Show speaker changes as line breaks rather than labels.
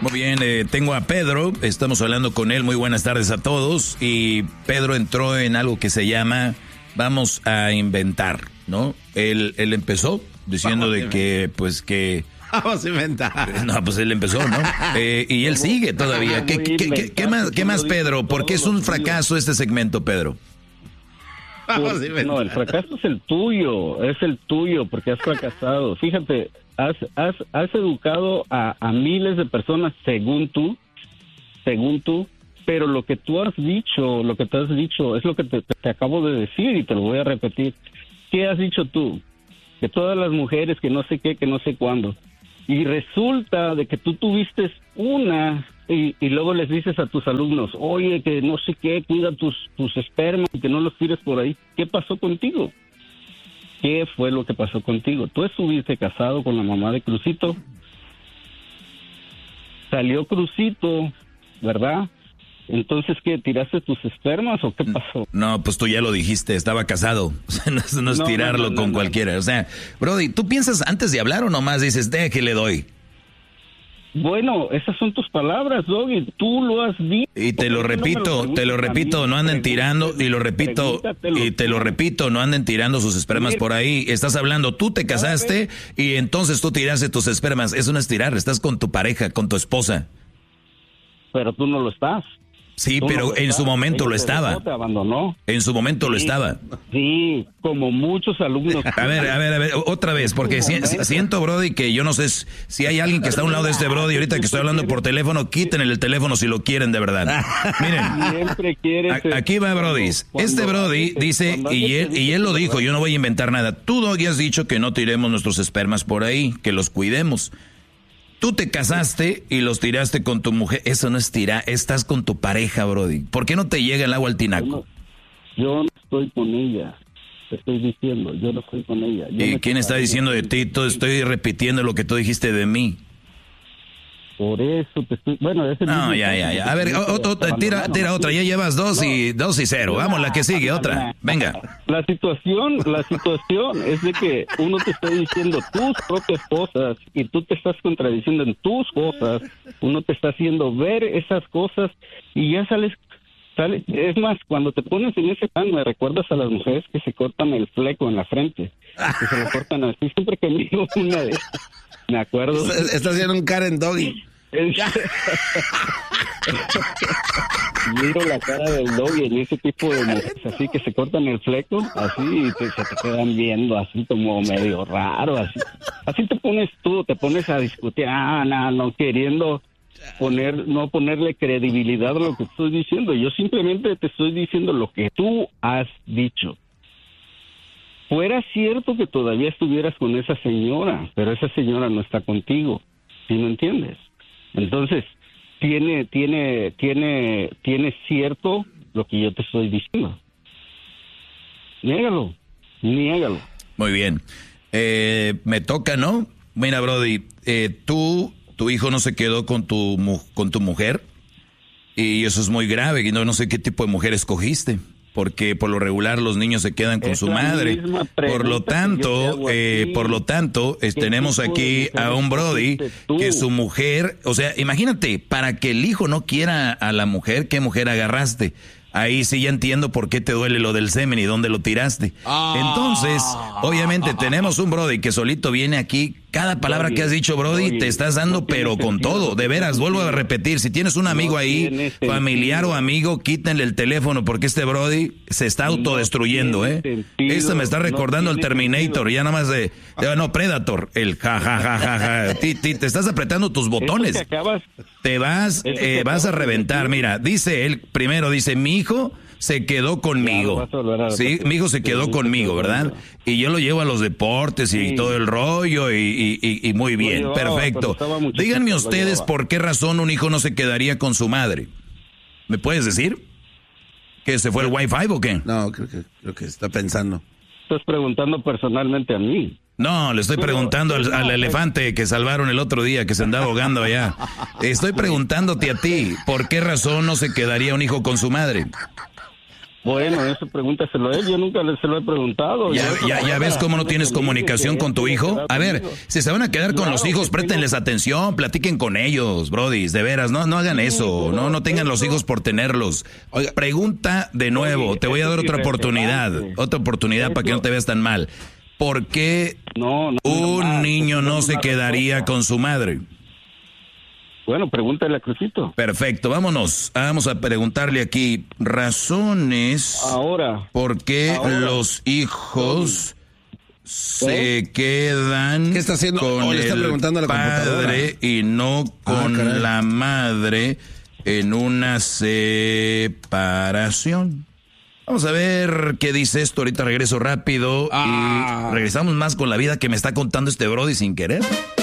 Muy bien, tengo a Pedro, estamos hablando con él, muy buenas tardes a todos, y Pedro entró en algo que se llama vamos a inventar, ¿no? Él empezó diciendo de que, pues que...
Vamos a inventar.
No, pues él empezó, ¿no? Y él sigue todavía. ¿Qué más, Pedro? ¿Por qué es un fracaso este segmento, Pedro?
No, el fracaso es el tuyo, porque has fracasado. Fíjate, has educado a miles de personas según tú, pero lo que tú has dicho, es lo que te acabo de decir y te lo voy a repetir. ¿Qué has dicho tú? Que todas las mujeres, que no sé qué, que no sé cuándo. Y resulta de que tú tuviste una y luego les dices a tus alumnos, oye, que no sé qué, cuida tus espermas y que no los tires por ahí. ¿Qué pasó contigo? ¿Qué fue lo que pasó contigo? Tú estuviste casado con la mamá de Crucito. Salió Crucito, ¿verdad? Entonces, ¿qué? ¿Tiraste tus espermas o qué pasó?
No, pues tú ya lo dijiste, estaba casado. No es tirarlo con cualquiera. O sea, Brody, ¿tú piensas antes de hablar o nomás dices, que le doy?
Bueno, esas son tus palabras, Doggy. Tú lo has dicho.
Y te lo repito, no anden tirando, y te lo repito, no anden tirando sus espermas por ahí. Estás hablando, tú te casaste y entonces tú tiraste tus espermas. Eso no es tirar, estás con tu pareja, con tu esposa.
Pero tú no lo estás.
Sí, pero en su momento lo estaba.
Te abandonó.
En su momento lo estaba.
Sí, como muchos alumnos.
A ver, otra vez, porque siento, Brody, que yo no sé si hay alguien que está a un lado de este Brody, ahorita que estoy hablando por teléfono, quítenle el teléfono si lo quieren de verdad. Miren, aquí va Brody. Este Brody dice, y él lo dijo, yo no voy a inventar nada. Tú, Doggy, has dicho que no tiremos nuestros espermas por ahí, que los cuidemos. Tú te casaste y los tiraste con tu mujer. Eso no es tirar, estás con tu pareja, Brody. ¿Por qué no te llega el agua al tinaco?
Yo no estoy con ella. Te estoy diciendo, yo no estoy con ella.
¿Y quién está diciendo de ti? Estoy repitiendo lo que tú dijiste de mí.
Por eso te estoy... Bueno, ese...
No, ya. A ver, tira otra. Ya llevas 2 y 0. Vamos, la que sigue, otra. Venga.
La situación es de que uno te está diciendo tus propias cosas y tú te estás contradiciendo en tus cosas. Uno te está haciendo ver esas cosas y ya sale. Es más, cuando te pones en ese plan, me recuerdas a las mujeres que se cortan el fleco en la frente. Que se lo cortan así. Siempre que miro una de esas, me acuerdo.
Está haciendo un Karen Doggy.
Miro la cara del Doggy en ese tipo de mujeres así que se cortan el fleco así y se te quedan viendo así como medio raro, así te pones a discutir, no queriendo no ponerle credibilidad a lo que estoy diciendo. Yo simplemente te estoy diciendo lo que tú has dicho. Fuera cierto que todavía estuvieras con esa señora, pero esa señora no está contigo, ¿sí me entiendes? Entonces, tiene cierto lo que yo te estoy diciendo. Niégalo.
Muy bien. Me toca, ¿no? Mira, Brody, tu hijo no se quedó con tu mujer y eso es muy grave. Y no sé qué tipo de mujer escogiste. Porque por lo regular los niños se quedan con su madre. Por lo tanto, tenemos aquí a un Brody que su mujer, o sea, imagínate, para que el hijo no quiera a la mujer, ¿qué mujer agarraste? Ahí sí ya entiendo por qué te duele lo del semen y dónde lo tiraste. Entonces, obviamente tenemos un Brody que solito viene aquí. Cada palabra que has dicho, Brody, te estás dando pero con todo. De veras, vuelvo a repetir, si tienes un amigo ahí, familiar o amigo, quítenle el teléfono porque este Brody se está autodestruyendo, Este me está recordando el Terminator, ya nada más Predator, el ja. Te estás apretando tus botones. Te vas a reventar. Mira, dice él, primero dice, mi hijo se quedó conmigo. Sí, mi hijo se quedó conmigo, ¿verdad? Y yo lo llevo a los deportes y todo el rollo y muy bien, perfecto. Díganme ustedes por qué razón un hijo no se quedaría con su madre. ¿Me puedes decir? ¿Que se fue el Wi-Fi o qué?
No, creo que está pensando.
Estás preguntando personalmente a mí.
No, le estoy preguntando al elefante que salvaron el otro día, que se andaba ahogando allá. Estoy preguntándote a ti, ¿por qué razón no se quedaría un hijo con su madre?
Bueno, eso pregúntaselo a él, yo nunca se lo he preguntado.
Ya ves cómo no tienes comunicación con tu hijo. A ver, si se van a quedar con los hijos, préstenles atención, platiquen con ellos, brodis, de veras, no hagan eso, no tengan los hijos por tenerlos. Oiga, pregunta de nuevo, te voy a dar otra oportunidad para que no te veas tan mal. ¿Por qué un niño no se quedaría con su madre?
Bueno, pregúntale a Crucito.
Perfecto, vamos a preguntarle aquí razones por qué los hijos se quedan
¿Qué está haciendo?
con
Le está preguntando a
el
la
padre y no con la madre en una separación. Vamos a ver qué dice esto. Ahorita regreso rápido y regresamos más con la vida que me está contando este brody sin querer.